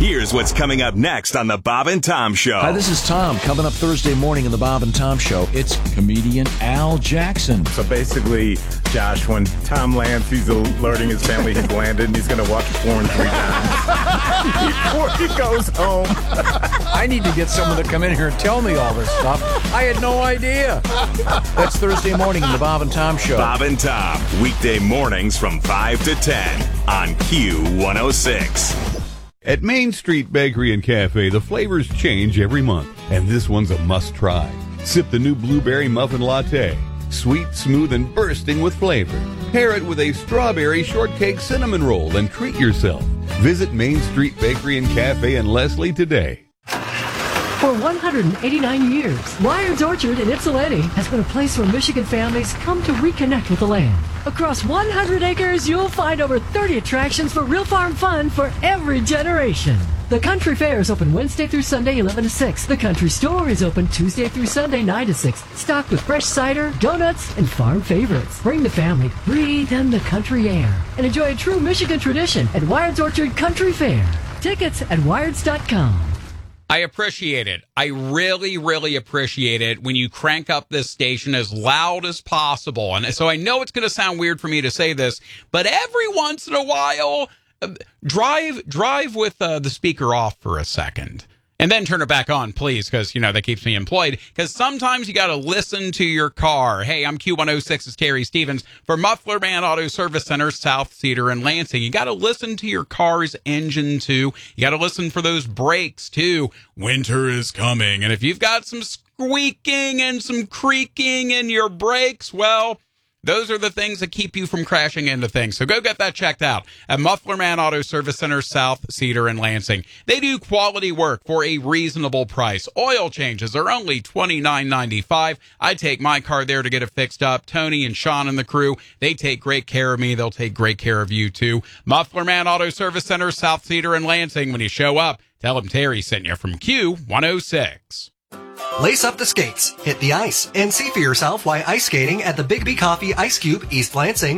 Here's what's coming up next on the Bob and Tom Show. Hi, this is Tom. Coming up Thursday morning in the Bob and Tom Show, it's comedian Al Jackson. So basically, Josh, when Tom lands, he's alerting his family he's landed, and he's going to watch porn 3 times before he goes home. I need to get someone to come in here and tell me all this stuff. I had no idea. That's Thursday morning in the Bob and Tom Show. Bob and Tom, weekday mornings from 5 to 10 on Q106. At Main Street Bakery and Cafe, the flavors change every month, and this one's a must-try. Sip the new blueberry muffin latte. Sweet, smooth, and bursting with flavor. Pair it with a strawberry shortcake cinnamon roll and treat yourself. Visit Main Street Bakery and Cafe in Leslie today. For 189 years, Wired's Orchard in Ypsilanti has been a place where Michigan families come to reconnect with the land. Across 100 acres, you'll find over 30 attractions for real farm fun for every generation. The Country Fair is open Wednesday through Sunday, 11 to 6. The Country Store is open Tuesday through Sunday, 9 to 6. Stocked with fresh cider, donuts, and farm favorites. Bring the family, breathe in the country air, and enjoy a true Michigan tradition at Wired's Orchard Country Fair. Tickets at wireds.com. I appreciate it. I really, really appreciate it when you crank up this station as loud as possible. And so I know it's going to sound weird for me to say this, but every once in a while, drive with the speaker off for a second. And then turn it back on, please, because, that keeps me employed. Because sometimes you got to listen to your car. Hey, I'm Q106's Terry Stevens for Muffler Man Auto Service Center, South Cedar and Lansing. You got to listen to your car's engine, too. You got to listen for those brakes, too. Winter is coming. And if you've got some squeaking and some creaking in your brakes, well, those are the things that keep you from crashing into things. So go get that checked out at Muffler Man Auto Service Center, South Cedar and Lansing. They do quality work for a reasonable price. Oil changes are only $29.95. I take my car there to get it fixed up. Tony and Sean and the crew, they take great care of me. They'll take great care of you, too. Muffler Man Auto Service Center, South Cedar and Lansing. When you show up, tell them Terry sent you from Q106. Lace up the skates, hit the ice, and see for yourself why ice skating at the Big B Coffee Ice Cube, East Lansing